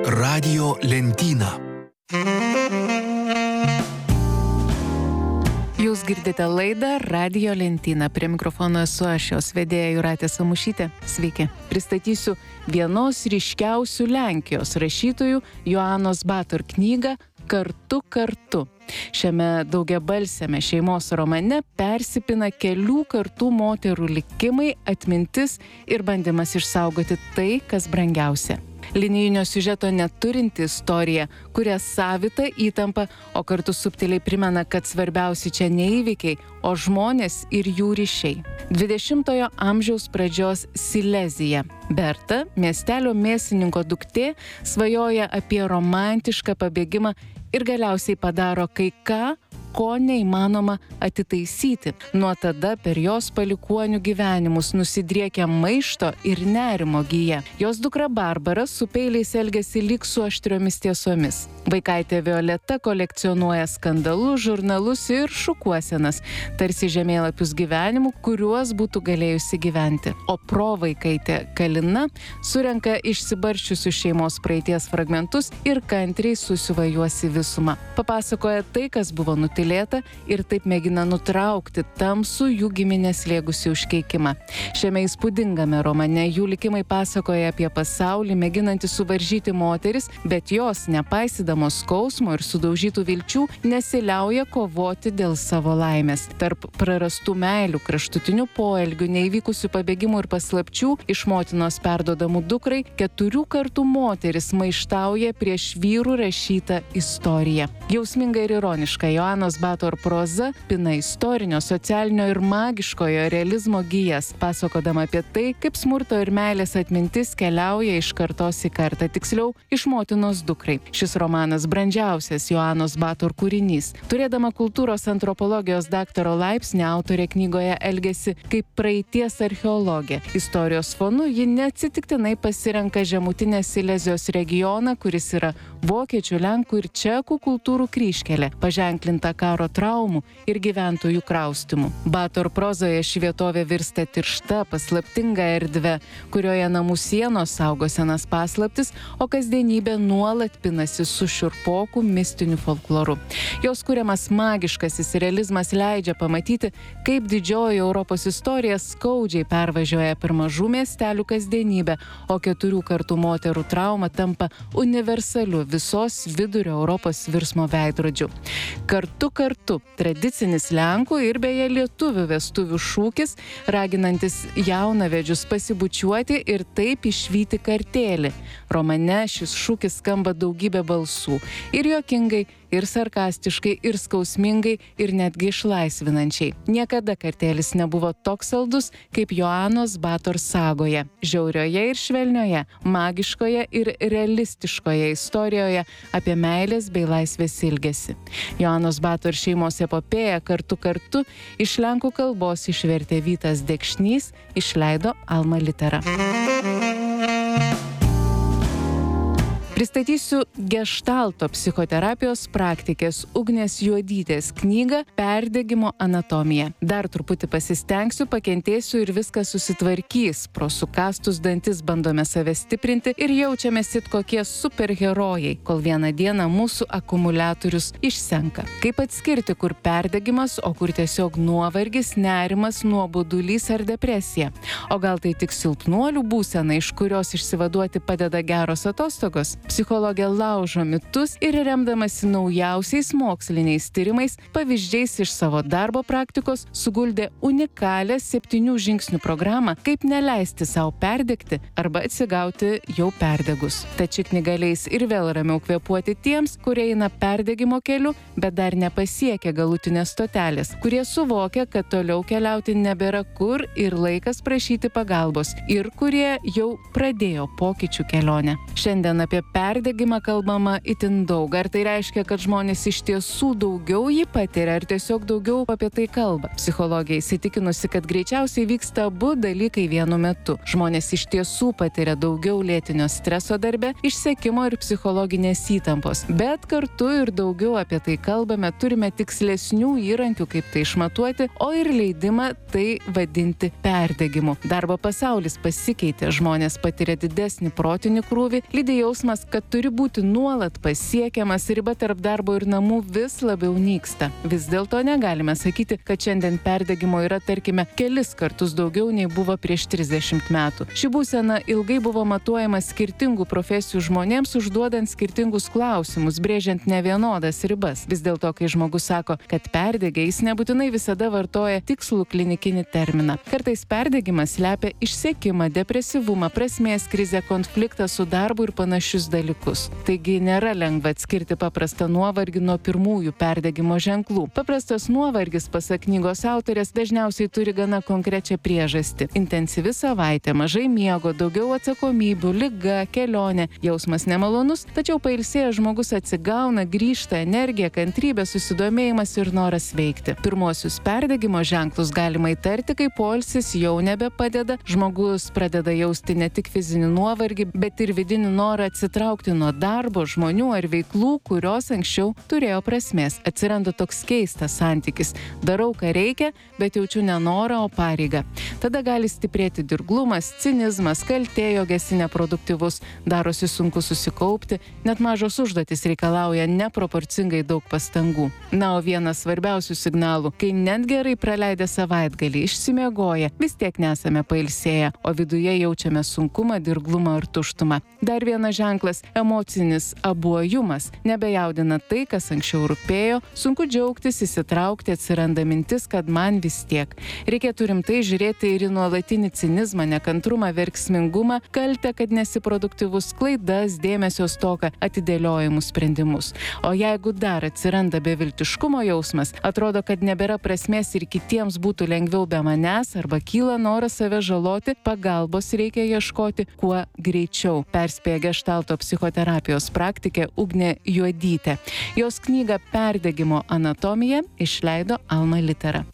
Radijo lentyna. Jūs girdite laidą Radijo lentyna. Prie mikrofono esu aš, jos vedėja Jūratė Samušytė. Sveiki. Pristatysiu vienos ryškiausių Lenkijos rašytojų Joanos Bator knygą Kartu kartu. Šiame daugiabalsiame šeimos romane persipina kelių kartų moterų likimai, atmintis ir bandymas išsaugoti tai, kas brangiausia. Linijinio siužeto neturinti istorija, kuria savita įtampa, o kartu subtiliai primena, kad svarbiausi čia ne įvykiai, o žmonės ir jų ryšiai. 20-ojo amžiaus pradžios Silezija. Berta, miestelio mėsininko duktė, svajoja apie romantišką pabėgimą ir galiausiai padaro kai ką, ko neįmanoma atitaisyti. Nuo tada per jos palikuonių gyvenimus nusidriekia maišto ir nerimo gija. Jos dukra Barbara su peiliais elgiasi lyg su aštriomis tiesomis. Vaikaitė Violeta kolekcionuoja skandalus, žurnalus ir šukuosenas, tarsi žemėlapius gyvenimų, kuriuos būtų galėjusi gyventi. O provaikaitė Kalina surenka išsibarsčiusius šeimos praeities fragmentus ir kantriai susiuva juos į visumą. Papasakoja tai, kas buvo nutilėta, ir taip mėgina nutraukti tamsų jų giminės slėgusį užkeikimą. Šiame įspūdingame romane jų likimai pasakoja apie pasaulį, mėginantį suvaržyti moteris, bet jos, nepaisydamos skausmo ir sudaužytų vilčių, nesiliauja kovoti dėl savo laimės. Tarp prarastų meilių, kraštutinių poelgių, neįvykusių pabėgimų ir paslapčių iš motinos perduodamų dukrai, 4 kartų moteris maištauja prieš vyrų rašytą istoriją. Jausminga ir ironiška Joanos Bator proza pina istorinio, socialinio ir magiškojo realizmo gijas, pasakodama apie tai, kaip smurto ir meilės atmintis keliauja iš kartos į kartą, tiksliau, iš motinos dukrai. Šis romanas brandžiausias Joanos Bator kūrinys. Turėdama kultūros antropologijos daktaro laipsnį, autorė knygoje elgiasi kaip praeities archeologė. Istorijos fonu ji neatsitiktinai pasirenka žemutinę Silezijos regioną, kuris yra vokiečių, lenkų ir čekų kultūrų kryžkelė, paženklinta karo traumų ir gyventojų kraustimų. Bator prozoje ši vietovė virsta tiršta, paslaptinga erdve, kurioje namų sienos saugo senas paslaptis, o kasdienybė nuolat pinasi su šiurpoku mistiniu folkloru. Jos kuriamas magiškasis realizmas leidžia pamatyti, kaip didžioji Europos istorija skaudžiai pervažiuoja per mažų miestelių kasdienybę, o 4 kartų moterų trauma tampa universaliu visos vidurio Europos virsmo veidrodžiu. Kartu kartu tradicinis lenkų ir beje lietuvių vestuvių šūkis, raginantis jaunavedžius pasibučiuoti ir taip išvyti kartėlį. Romane šis šūkis skamba daugybė balsų. Ir juokingai, ir sarkastiškai, ir skausmingai, ir netgi išlaisvinančiai. Niekada kartėlis nebuvo toks saldus, kaip Joanos Bator sagoje. Žiaurioje ir švelnioje, magiškoje ir realistiškoje istorijoje apie meilės bei laisvės ilgesį. Joanos Bator šeimos epopėją Kartu kartu iš lenkų kalbos išvertė Vytas Dekšnys, išleido Alma Litera. Pristatysiu geštalto psichoterapijos praktikės Ugnės Juodytės knygą Perdegimo anatomija. Dar truputį pasistengsiu, pakentėsiu ir viskas susitvarkys. Pro sukastus dantis bandome save stiprinti ir jaučiamės it kokie superherojai, kol vieną dieną mūsų akumuliatorius išsenka. Kaip atskirti, kur perdegimas, o kur tiesiog nuovargis, nerimas, nuobodulys ar depresija? O gal tai tik silpnuolių būsena, iš kurios išsivaduoti padeda geros atostogos? Psichologė laužo mitus ir remdamasi naujausiais moksliniais tyrimais, pavyzdžiais iš savo darbo praktikos, suguldė unikalią 7 žingsnių programą, kaip neleisti savo perdegti arba atsigauti jau perdegus. Tad ši knyga leis ir vėl ramiau kvėpuoti tiems, kurie eina perdegimo keliu, bet dar nepasiekia galutinės stotelės, kurie suvokia, kad toliau keliauti nebėra kur ir laikas prašyti pagalbos, ir kurie jau pradėjo pokyčių kelionę. Šiandien apie perdegimą kalbama itin daug. Ar tai reiškia, kad žmonės iš tiesų daugiau jį patiria, ar tiesiog daugiau apie tai kalba? Psichologija įsitikinusi, kad greičiausiai vyksta abu dalykai vienu metu. Žmonės iš tiesų patiria daugiau lėtinio streso darbe, išsekimo ir psichologinės įtampos. Bet kartu ir daugiau apie tai kalbame, turime tikslesnių įrankių, kaip tai išmatuoti, o ir leidimą tai vadinti perdegimu. Darbo pasaulis pasikeitė, žmonės patiria didesnį protinį krūvį, lydi jausmas, suvokimas, kad turi būti nuolat pasiekiamas, riba tarp darbo ir namų vis labiau nyksta. Vis dėlto negalime sakyti, kad šiandien perdegimo yra, tarkime, kelis kartus daugiau nei buvo prieš 30 metų. Ši būsena ilgai buvo matuojama skirtingų profesijų žmonėms, užduodant skirtingus klausimus, brėžiant nevienodas ribas. Vis dėlto, kai žmogus sako, kad perdegė, jis nebūtinai visada vartoja tikslų klinikinį terminą. Kartais perdegimas slepia išsekimą, depresyvumą, prasmės krizę, konfliktą su darbu ir panašius dalykus. Taigi nėra lengva atskirti paprastą nuovargį nuo pirmųjų perdegimo ženklų. Paprastas nuovargis, pasak knygos autorės, dažniausiai turi gana konkrečią priežastį. Intensyvi savaitė, mažai miego, daugiau atsakomybių, liga, kelionė, jausmas nemalonus, tačiau pailsėjęs žmogus atsigauna, grįžta energija, kantrybė, susidomėjimas ir noras veikti. Pirmosius perdegimo ženklus galima įtarti, kai poilsis jau nebepadeda, žmogus pradeda jausti ne tik fizinį nuovargį, bet ir vidinį norą atsitraukti nuo darbo, žmonių ar veiklų, kurios anksčiau turėjo prasmės. Atsiranda toks keistas santykis. Darau, ką reikia, bet jaučiu ne norą, o pareigą. Tada gali stiprėti dirglumas, cinizmas, kaltė, jog esi neproduktyvus, darosi sunku susikaupti, net mažos užduotys reikalauja neproporcingai daug pastangų. Na, o vienas svarbiausių signalų, kai net gerai praleidę savaitgalį, išsimiegoję, vis tiek nesame pailsėję, o viduje jaučiame sunkumą, dirglumą ir tuštumą. Dar vienas ženklas – emocinis abuojumas. Nebejaudina tai, kas anksčiau rūpėjo, sunku džiaugtis, įsitraukti, atsiranda mintis, kad man vis tiek. Reikėtų rimtai žiūrėti ir į nuolatinį cinizmą, nekantrumą, verksmingumą, kaltę, kad nesi produktyvus, klaidas, dėmesio stoką, atidėliojimus sprendimus. O jeigu dar atsiranda beviltiškumo jausmas, atrodo, kad nebėra prasmės ir kitiems būtų lengviau be manęs, arba kyla noras save žaloti, pagalbos reikia ieškoti kuo greičiau, perspėja geštalto psichoterapijos praktikė Ugnė Juodytė. Jos knygą Perdegimo anatomija išleido Alma Litera.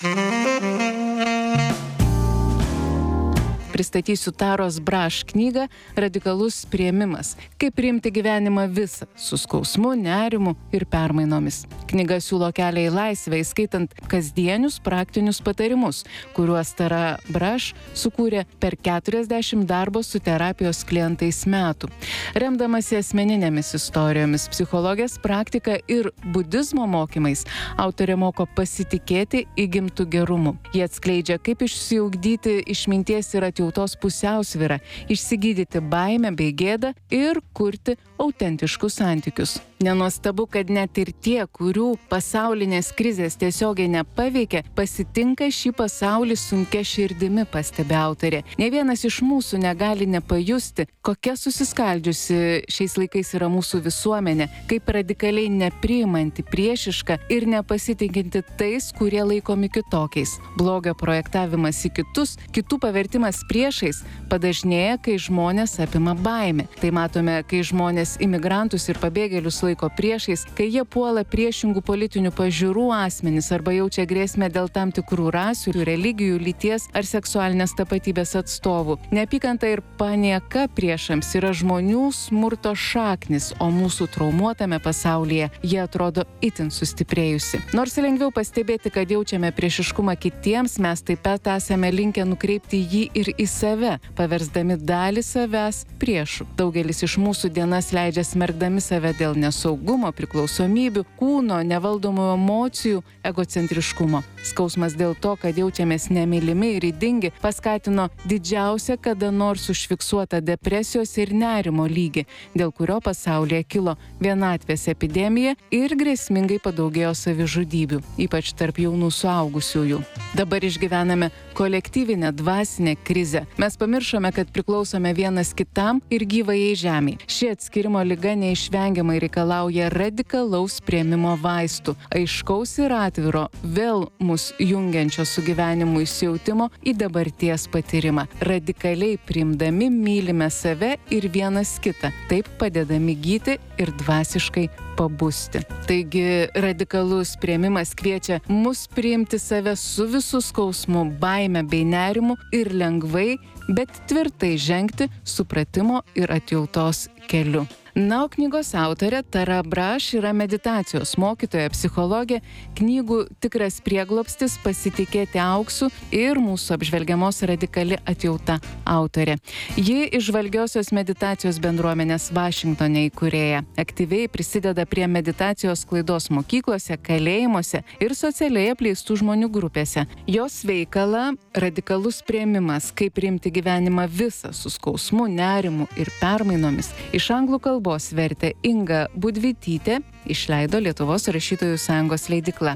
Pristatysiu Taros Braš knygą Radikalus priėmimas. Kaip priimti gyvenimą visą, su skausmu, nerimu ir permainomis. Knyga siūlo kelią į laisvę, įskaitant kasdienius praktinius patarimus, kuriuos Tara Braš sukūrė per 40 darbo su terapijos klientais metų. Remdamasi asmeninėmis istorijomis, psichologijos praktika ir budizmo mokymais, autorė moko pasitikėti įgimtų gerumu. Jie atskleidžia, kaip išsiugdyti išminties ir atjautos pusiausvyrą, išsigydyti baimę bei gėdą ir kurti autentiškus santykius. Nenuostabu, kad net ir tie, kurių pasaulinės krizės tiesiogiai nepaveikia, pasitinka šį pasaulį sunkia širdimi, pastebi autorė. Ne vienas iš mūsų negali nepajusti, kokia susiskaldžiusi šiais laikais yra mūsų visuomenė, kaip radikaliai nepriimanti, priešiška ir nepasitikinti tais, kurie laikomi kitokiais. Blogio projektavimas į kitus, kitų pavertimas priešais padažnėja, kai žmonės apima baimė. Tai matome, kai žmonės imigrantus ir pabėgėlius laiko priešais, kai jie puola priešingų politinių pažiūrų asmenys arba jaučia grėsmę dėl tam tikrų rasių, religijų, lyties ar seksualinės tapatybės atstovų. Neapykanta ir panieka priešams yra žmonių smurto šaknis, o mūsų traumuotame pasaulyje jie atrodo itin sustiprėjusi. Nors lengviau pastebėti, kad jaučiame priešiškumą kitiems, mes taip pat esame linkę nukreipti jį ir į save, paversdami dalį savęs priešu. Daugelis iš mūsų dienas leidžia smerkdami save dėl nesaugumo, priklausomybių, kūno, nevaldomų emocijų, egocentriškumo. Skausmas dėl to, kad jaučiamės nemylimi ir ydingi, paskatino didžiausią kada nors užfiksuotą depresijos ir nerimo lygį, dėl kurio pasaulyje kilo vienatvės epidemija ir grėsmingai padaugėjo savižudybių, ypač tarp jaunų suaugusiųjų. Dabar išgyvename kolektyvinę dvasinę krizę. Mes pamiršome, kad priklausome vienas kitam ir gyvajai žemei. Ši atskirimo liga neišvengiamai reikalauja radikalaus priėmimo vaistų, aiškaus ir atviro, vėl mus jungiančio su gyvenimu įsijautimo į dabarties patyrimą. Radikaliai priimdami mylime save ir vienas kitą, taip padedami gyti ir dvasiškai pabusti. Taigi radikalus priėmimas kviečia mus priimti save su visu skausmu, baime bei nerimu ir lengvai, bet tvirtai žengti supratimo ir atjautos keliu. Na, o knygos autorė Tara Brach yra meditacijos mokytoja, psichologė, knygų Tikras prieglobstis, Pasitikėti auksu ir Mūsų apžvelgiamos radikali atjauta autorė. Ji įžvalgiosios meditacijos bendruomenės Vašingtone įkūrėja. Aktyviai prisideda prie meditacijos sklaidos mokyklose, kalėjimuose ir socialiai apleistų žmonių grupėse. Jos veikalą Radikalus priėmimas, kaip priimti gyvenimą visą su skausmu, nerimu ir permainomis iš anglų kalbos vertė Inga Budvytytė, išleido Lietuvos rašytojų sąjungos leidykla.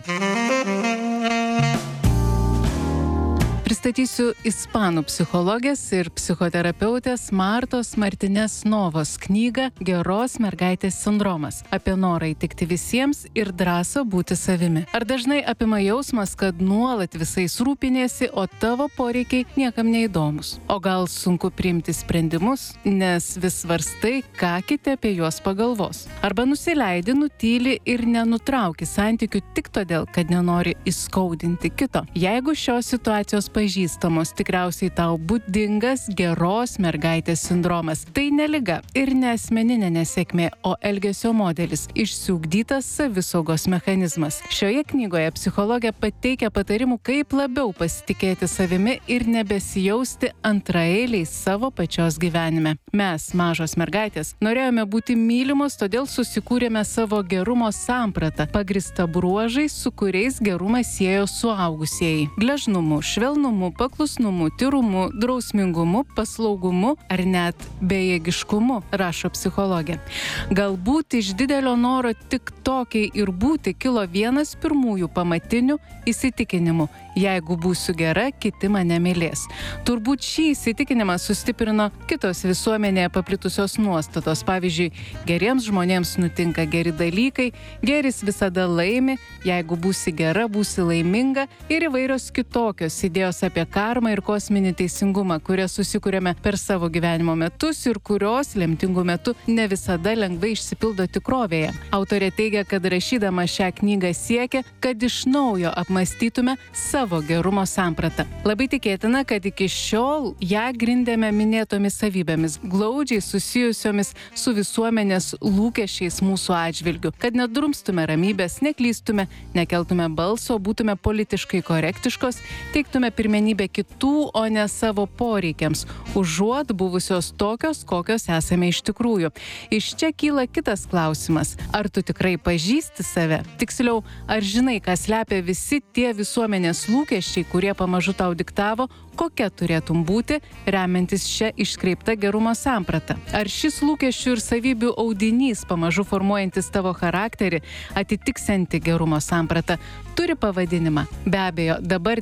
Pristatysiu ispanų psichologės ir psichoterapeutės Martos Martinės Novos knygą Geros mergaitės sindromas apie norą įtikti visiems ir drąsą būti savimi. Ar dažnai apima jausmas, kad nuolat visais rūpiniesi, o tavo poreikiai niekam neįdomus? O gal sunku priimti sprendimus, nes vis svarstai, ką kiti apie juos pagalvos? Arba nusileidi, nutyli ir nenutrauki santykių tik todėl, kad nenori įskaudinti kito? Jeigu šios situacijos pažįstamos, tikriausiai tau būdingas geros mergaitės sindromas. Tai ne liga ir ne asmeninė nesėkmė, o elgesio modelis, išsiugdytas savisaugos mechanizmas. Šioje knygoje psichologė pateikia patarimų, kaip labiau pasitikėti savimi ir nebesijausti antraeiliais savo pačios gyvenime. Mes, mažos mergaitės, norėjome būti mylimos, todėl susikūrėme savo gerumo sampratą, pagrįstą bruožais, su kuriais gerumą siejo suaugusieji. Gležnumu, švelnumu, paklusnumu, tyrumu, drausmingumu, paslaugumu ar net bejėgiškumu, rašo psichologė. Galbūt iš didelio noro tik tokiai ir būti kilo vienas pirmųjų pamatinių įsitikinimų: jeigu būsiu gera, kiti mane mylės. Turbūt šį įsitikinimą sustiprino kitos visuomenėje paplitusios nuostatos. Pavyzdžiui, geriems žmonėms nutinka geri dalykai, geris visada laimi, jeigu būsi gera, būsi laiminga, ir įvairios kitokios idėjos apie karmą ir kosminį teisingumą, kurias susikūrėme per savo gyvenimo metus ir kurios lemtingų metų ne visada lengvai išsipildo tikrovėje. Autorė teigia, kad rašydama šią knygą siekia, kad iš naujo apmąstytume savo gerumo sampratą. Labai tikėtina, kad iki šiol ją grindėme minėtomis savybėmis, glaudžiai susijusiomis su visuomenės lūkesčiais mūsų atžvilgiu, kad nedrumstume ramybės, neklystume, nekeltume balso, būtume politiškai korektiškos, teiktume pirmenybę kitų, o ne savo poreikiams, užuot buvusios tokios, kokios esame iš tikrųjų. Iš čia kyla kitas klausimas: ar tu tikrai pažįsti save? Tiksliau, ar žinai, ką slepia visi tie visuomenės lūkesčiai, kurie pamažu tau diktavo, kokia turėtum būti, remiantis šią iškreiptą gerumo sampratą? Ar šis lūkesčių ir savybių audinys, pamažu formuojantis tavo charakterį, atitiksianti gerumo sampratą, turi pavadinimą? Be abejo, dabar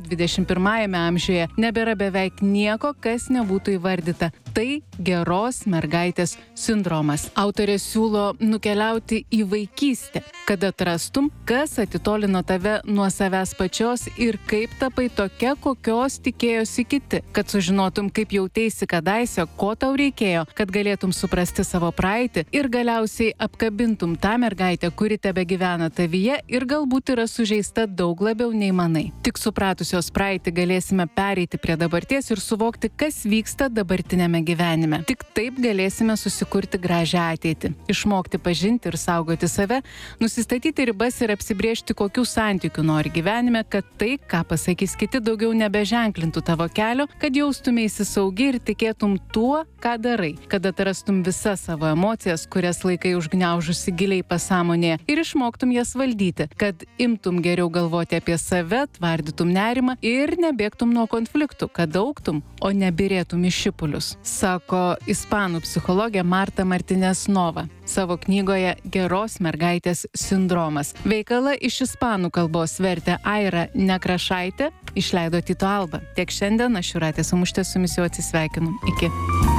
21 amžiuje nebėra beveik nieko, kas nebūtų įvardyta. Tai geros mergaitės sindromas. Autorė siūlo nukeliauti į vaikystę, kad atrastum, kas atitolino tave nuo savęs pačios ir kaip tapai tokia, kokios tikėjosi kiti, kad sužinotum, kaip jauteisi kadaise, ko tau reikėjo, kad galėtum suprasti savo praeitį ir galiausiai apkabintum tą mergaitę, kuri tebe gyvena tavyje ir galbūt yra sužeista daug labiau nei manai. Tik supratusios praeitį galėsime pereiti prie dabarties ir suvokti, kas vyksta dabartinėme gyvenime. Tik taip galėsime susikurti gražią ateitį, išmokti pažinti ir saugoti save, nusistatyti ribas ir apsibrėžti, kokių santykių nori gyvenime, kad tai, ką pasakys kiti, daugiau nebeženklintų tavo kelio, kad jaustumėsi saugi ir tikėtum tuo, ką darai, kad atrastum visas savo emocijas, kurias laikai užgniaužusi giliai pasąmonėje, ir išmoktum jas valdyti, kad imtum geriau galvoti apie save, tvardytum nerimą ir nebėgtum nuo konfliktų, kad augtum, o nebirėtum į šipulius, sako ispanų psichologė Marta Martinės Nova savo knygoje Geros mergaitės sindromas. Veikalą iš ispanų kalbos vertė Aira Nekrašaitė, išleido Tyto Alba. Tiek šiandien, aš Jūratė Samušytė su jumis jau atsisveikinu. Iki.